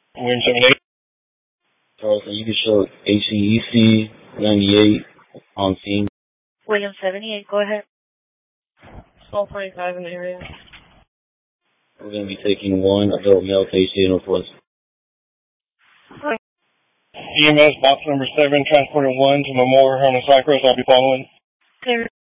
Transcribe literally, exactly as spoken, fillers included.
William seventy-eight. Charleston, you can show H E E C ninety-eight on scene. William seventy-eight, go ahead. twelve forty-five in the area. We're going to be taking one adult male to H C A Northwest. E M S box number seven, transporting one to Memorial Herman Cycros. I'll be following. Clear.